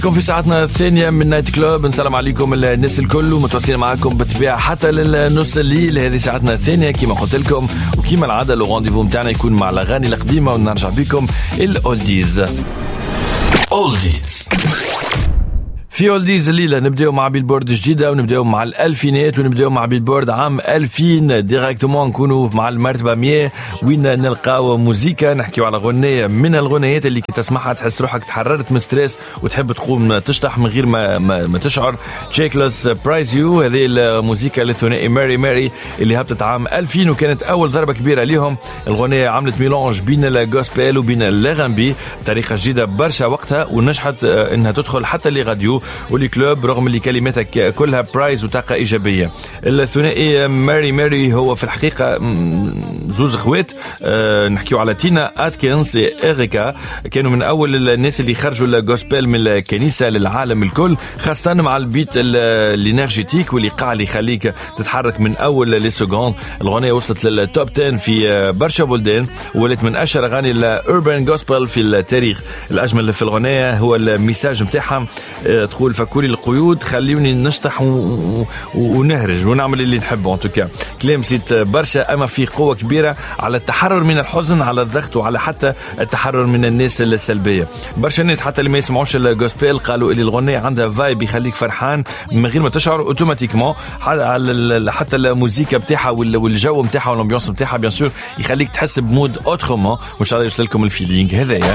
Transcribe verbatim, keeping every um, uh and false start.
كون في ساعتنا الثانية من نايت كلوب. نسلم عليكم الناس الكل ومتواصلين معكم بالطبيعة حتى للنص الليل. هذه ساعتنا الثانية كما قلت لكم، وكما العادة الغانديفو متاعنا يكون مع الأغاني القديمة ونرجع بكم الأولديز. أولديز في أولديز الليلة نبدأ مع بيلبورد جديدة، ونبدأ مع الألفينات، ونبدأ مع بيلبورد عام ألفين ديريكتومون. نكونوا مع المرتبة مية وين نلقاو موزيكا، نحكيو على غنية من الغنيات اللي كي تسمعها تحس روحك تحررت من ستريس وتحب تقوم تشطح من غير ما, ما, ما تشعر. تشيكلس برايز يو، هذه الموزيكا للثنائي ماري ماري اللي هبطت عام ألفين وكانت أول ضربة كبيرة ليهم. الغنية عملت ميلانج بين الجوسبيل وبين اللاغامبي بطريقة جديدة برشا وقتها، ونجحت انها تدخل حتى لي راديو ولي كلوب رغم اللي كلماتك كلها برايز وطاقة إيجابية. الثنائي ماري ماري هو في الحقيقة زوز اخوات، أه نحكيو على تينا أتكنز إيريكا، كانوا من أول الناس اللي خرجوا الجوسبيل من الكنيسة للعالم الكل، خاصة مع البيت الانرجيتيك والإيقاع اللي يخليك تتحرك من أول لسكوند. الغنية وصلت للتوب عشرة في برشا بلدان، ولت من أشهر أغاني الأوربان جوسبيل في التاريخ. الأجمل في الغنية هو الميساج متاعها، تقول فكولي القيود خليوني نشطح ونهرج ونعمل اللي نحبه. انتوكا كلام سيت برشا، اما في قوة كبيرة على التحرر من الحزن، على الضغط، وعلى حتى التحرر من الناس السلبية. برشا الناس حتى اللي ما يسمعوش الجوسبيل قالوا اللي الغنية عندها فايب يخليك فرحان من غير ما تشعر اوتوماتيكمون. حتى الموسيقى بتاعها والجو بتاعها والامبيونس بتاعها بيان سور يخليك تحس بمود اوترومون. وان شاء الله يوصلكم الفيلينغ هذايا.